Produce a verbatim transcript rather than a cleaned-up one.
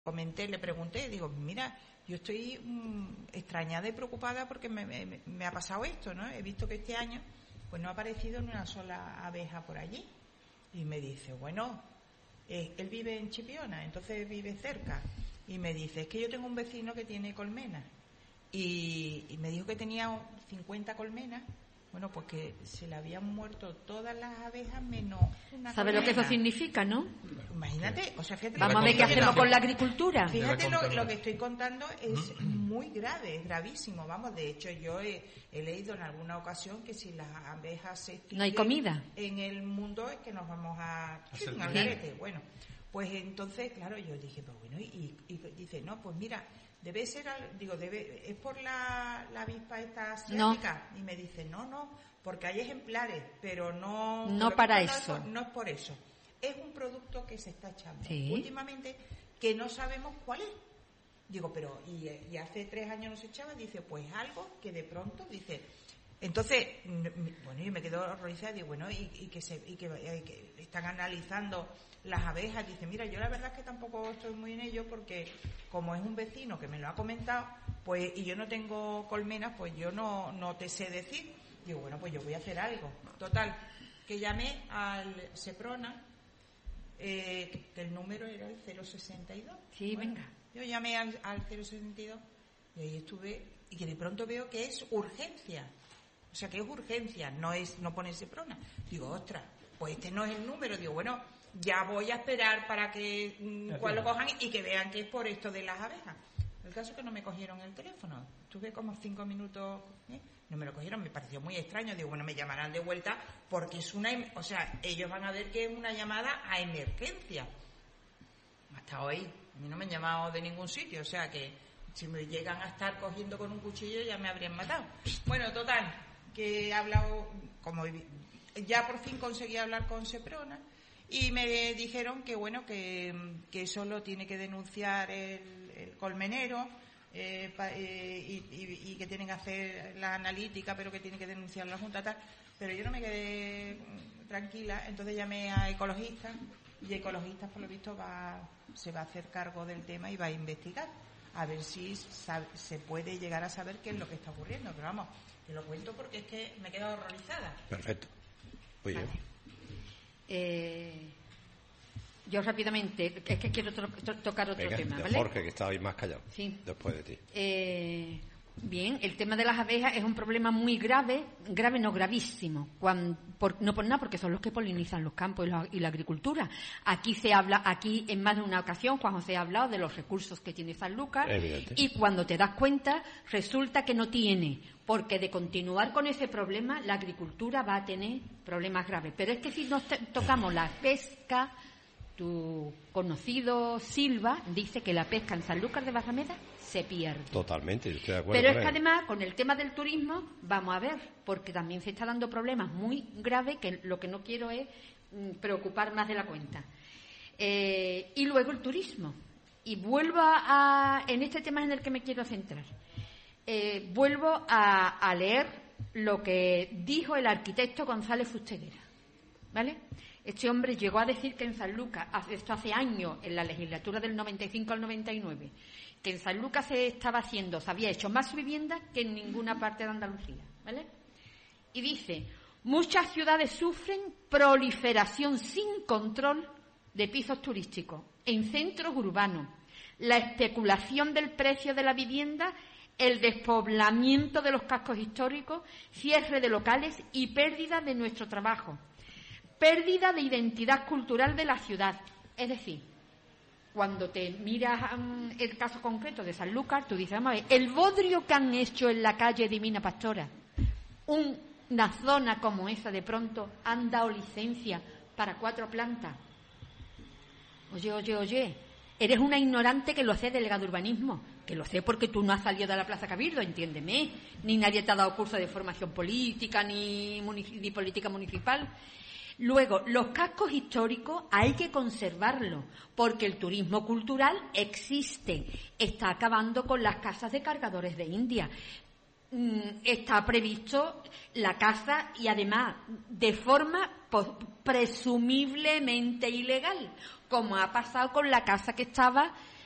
comenté, le pregunté, digo, mira, yo estoy mmm, extrañada y preocupada porque me, me, me ha pasado esto, ¿no? He visto que este año pues no ha aparecido ni una sola abeja por allí. Y me dice, bueno, eh, él vive en Chipiona, entonces vive cerca. Y me dice, es que yo tengo un vecino que tiene colmenas. Y, y me dijo que tenía cincuenta colmenas. Bueno, pues que se le habían muerto todas las abejas menos una ¿Sabe colmena. lo que eso significa, no? Imagínate, o sea, fíjate. Vamos a ver qué hacemos con la agricultura. Fíjate lo, lo que estoy contando es muy grave, es gravísimo. Vamos, de hecho yo he, he leído en alguna ocasión que si las abejas se extinguen no hay comida en el mundo es que nos vamos a un algarete. Bueno, pues entonces, claro, yo dije, pues bueno, y, y, y dice, no, pues mira, debe ser, digo, debe es por la, la avispa esta asiática. No. Y me dice, no, no, porque hay ejemplares, pero no... No para eso. No, no es por eso. Es un producto que se está echando sí. últimamente que no sabemos cuál es. Digo, pero y, y hace tres años no se echaba. Dice, pues algo que de pronto, dice... Entonces, bueno, yo me quedo horrorizada. Digo, bueno, y, y, que se, y, que, y que están analizando las abejas. Dice, mira, yo la verdad es que tampoco estoy muy en ello porque como es un vecino que me lo ha comentado, pues y yo no tengo colmenas, pues yo no, no te sé decir. Digo, bueno, pues yo voy a hacer algo. Total, que llamé al Seprona, eh, que el número era el cero sesenta y dos. Sí, bueno, venga. Yo llamé al, al cero sesenta y dos y ahí estuve, y que de pronto veo que es urgencia. O sea, que es urgencia, no es no pone Seprona. Digo, ostras, pues este no es el número. Digo, bueno, ya voy a esperar para que mmm, cuál lo cojan y que vean que es por esto de las abejas. El caso es que no me cogieron el teléfono. Estuve como cinco minutos, ¿eh? No me lo cogieron, me pareció muy extraño. Digo, bueno, me llamarán de vuelta porque es una... O sea, ellos van a ver que es una llamada a emergencia. Hasta hoy, a mí no me han llamado de ningún sitio. O sea, que si me llegan a estar cogiendo con un cuchillo ya me habrían matado. Bueno, total, que he hablado... como ya por fin conseguí hablar con Seprona y me dijeron que, bueno, que, que eso lo tiene que denunciar el, el colmenero. Eh, pa, eh, y, y, y que tienen que hacer la analítica, pero que tiene que denunciar la Junta tal. Pero yo no me quedé tranquila, entonces llamé a ecologistas y ecologistas por lo visto va se va a hacer cargo del tema y va a investigar a ver si sabe, se puede llegar a saber qué es lo que está ocurriendo. Pero vamos, te lo cuento porque es que me he quedado horrorizada. Perfecto. Muy bien. Vale. eh... Yo rápidamente, es que quiero to- to- tocar otro Venga, tema, de ¿vale? Jorge, que estaba ahí más callado. Sí. Después de ti. Eh, bien, el tema de las abejas es un problema muy grave, grave no gravísimo. Cuando, por, no por nada, porque son los que polinizan los campos y la, y la agricultura. Aquí se habla, aquí en más de una ocasión, Juan José ha hablado de los recursos que tiene Sanlúcar. Evidente. Y cuando te das cuenta, resulta que no tiene. Porque de continuar con ese problema, la agricultura va a tener problemas graves. Pero es que si nos te- tocamos la pesca... Tu conocido Silva dice que la pesca en Sanlúcar de Barrameda se pierde. Totalmente, yo estoy de acuerdo. Pero con es que él. además, con el tema del turismo, vamos a ver, porque también se está dando problemas muy graves, que lo que no quiero es mm, preocupar más de la cuenta. Eh, y luego el turismo. Y vuelvo a, en este tema en el que me quiero centrar. Eh, vuelvo a, a leer lo que dijo el arquitecto González Fusteguera, ¿vale? Este hombre llegó a decir que en Sanlúcar, esto hace años, en la legislatura del noventa y cinco al noventa y nueve, que en Sanlúcar se estaba haciendo, se había hecho más viviendas que en ninguna parte de Andalucía, ¿vale? Y dice, muchas ciudades sufren proliferación sin control de pisos turísticos en centros urbanos, la especulación del precio de la vivienda, el despoblamiento de los cascos históricos, cierre de locales y pérdida de nuestro trabajo. Pérdida de identidad cultural de la ciudad. Es decir, cuando te miras um, el caso concreto de Sanlúcar, tú dices, vamos a ver, el bodrio que han hecho en la calle Divina Pastora, un, una zona como esa, de pronto han dado licencia para cuatro plantas. Oye, oye, oye, eres una ignorante que lo sé, delegado de urbanismo, que lo sé porque tú no has salido de la Plaza Cabildo, entiéndeme, ni nadie te ha dado curso de formación política, ni, munici- ni política municipal. Luego, los cascos históricos hay que conservarlos, porque el turismo cultural existe. Está acabando con las casas de cargadores de India. Está previsto la caza y además de forma pues, presumiblemente ilegal, como ha pasado con la casa que estaba